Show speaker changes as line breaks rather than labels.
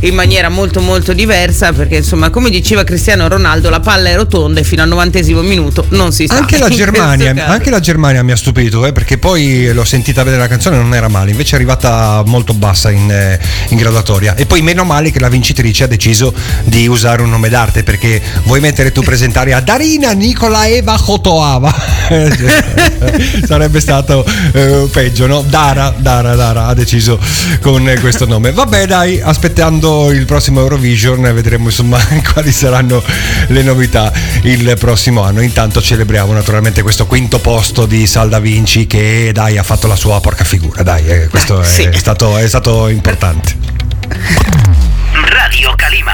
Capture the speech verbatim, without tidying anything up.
in maniera molto molto diversa, perché insomma, come diceva Cristiano Ronaldo, la palla è rotonda e fino al novantesimo minuto non si sa.
Anche la Germania, anche la Germania mi ha stupito, eh, perché poi l'ho sentita vedere la canzone, non era male, invece è arrivata molto bassa in, eh, in graduatoria. E poi meno male che la vincitrice ha deciso di usare un nome d'arte, perché vuoi mettere tu presentare a Darina Nikolaeva Khotoava sarebbe stato eh, peggio, no? Dara, Dara, Dara ha deciso con questo nome. Vabbè, dai, aspettando il prossimo Eurovision vedremo insomma quali saranno le novità il prossimo anno. Intanto celebriamo naturalmente questo quinto posto di Salda Vinci, che dai ha fatto la sua porca figura, dai, eh, questo è, sì. è, stato, è stato importante.
Radio Calima.